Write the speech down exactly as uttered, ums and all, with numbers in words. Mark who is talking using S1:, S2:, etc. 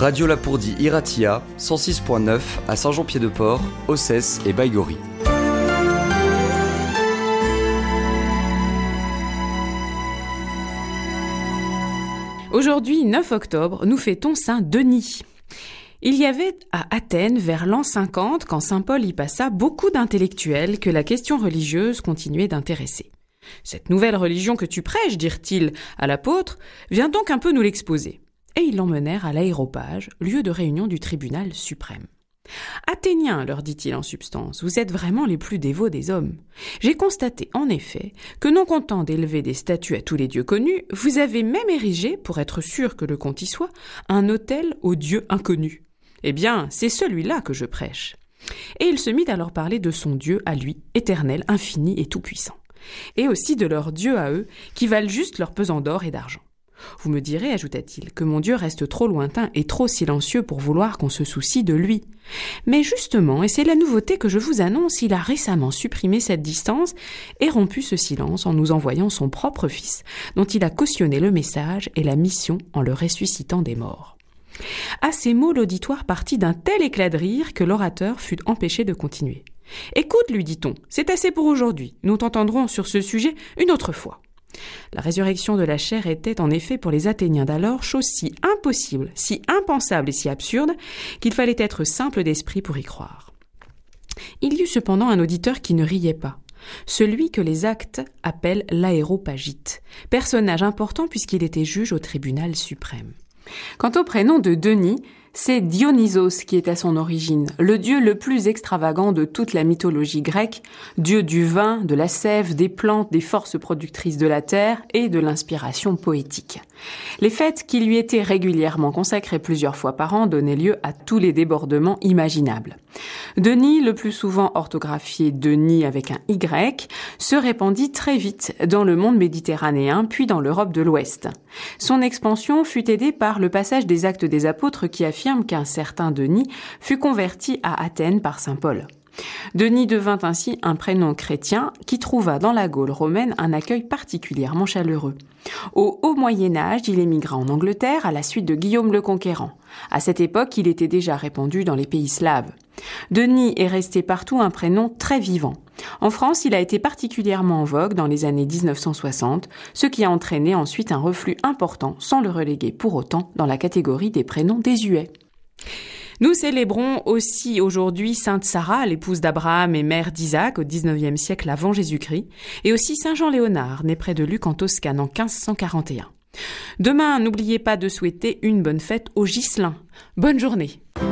S1: Radio Lapourdie Iratia, cent six virgule neuf à Saint-Jean-Pied-de-Port, Ossès et Baïgorry.
S2: Aujourd'hui, neuf octobre, nous fêtons Saint Denis. Il y avait à Athènes, vers l'an cinquante, quand saint Paul y passa, beaucoup d'intellectuels que la question religieuse continuait d'intéresser. « Cette nouvelle religion que tu prêches, dirent-ils à l'apôtre, viens donc un peu nous l'exposer. » Et ils l'emmenèrent à l'Aréopage, lieu de réunion du tribunal suprême. « Athéniens, leur dit-il en substance, vous êtes vraiment les plus dévots des hommes. J'ai constaté, en effet, que non content d'élever des statues à tous les dieux connus, vous avez même érigé, pour être sûr que le compte y soit, un autel aux dieux inconnus. Eh bien, c'est celui-là que je prêche. » Et il se mit à leur parler de son Dieu à lui, éternel, infini et tout-puissant, et aussi de leurs dieux à eux, qui valent juste leur pesant d'or et d'argent. Vous me direz, ajouta-t-il, que mon Dieu reste trop lointain et trop silencieux pour vouloir qu'on se soucie de lui. Mais justement, et c'est la nouveauté que je vous annonce, il a récemment supprimé cette distance et rompu ce silence en nous envoyant son propre fils, dont il a cautionné le message et la mission en le ressuscitant des morts. À ces mots, l'auditoire partit d'un tel éclat de rire que l'orateur fut empêché de continuer. « Écoute, lui dit-on, c'est assez pour aujourd'hui. Nous t'entendrons sur ce sujet une autre fois. » La résurrection de la chair était en effet pour les Athéniens d'alors chose si impossible, si impensable et si absurde qu'il fallait être simple d'esprit pour y croire. Il y eut cependant un auditeur qui ne riait pas, celui que les actes appellent l'aéropagite, personnage important puisqu'il était juge au tribunal suprême. Quant au prénom de Denis, c'est Dionysos qui est à son origine, le dieu le plus extravagant de toute la mythologie grecque, dieu du vin, de la sève, des plantes, des forces productrices de la terre et de l'inspiration poétique. Les fêtes qui lui étaient régulièrement consacrées plusieurs fois par an donnaient lieu à tous les débordements imaginables. Denis, le plus souvent orthographié Denis avec un Y, se répandit très vite dans le monde méditerranéen puis dans l'Europe de l'Ouest. Son expansion fut aidée par le passage des Actes des Apôtres qui affirme qu'un certain Denis fut converti à Athènes par saint Paul. Denis devint ainsi un prénom chrétien qui trouva dans la Gaule romaine un accueil particulièrement chaleureux. Au haut Moyen-Âge, il émigra en Angleterre à la suite de Guillaume le Conquérant. À cette époque, il était déjà répandu dans les pays slaves. Denis est resté partout un prénom très vivant. En France, il a été particulièrement en vogue dans les années dix-neuf cent soixante, ce qui a entraîné ensuite un reflux important, sans le reléguer pour autant dans la catégorie des prénoms désuets. Nous célébrons aussi aujourd'hui Sainte Sarah, l'épouse d'Abraham et mère d'Isaac au dix-neuvième siècle avant Jésus-Christ, et aussi Saint Jean Léonard, né près de Lucques en Toscane en quinze cent quarante et un. Demain, n'oubliez pas de souhaiter une bonne fête aux Ghislains. Bonne journée.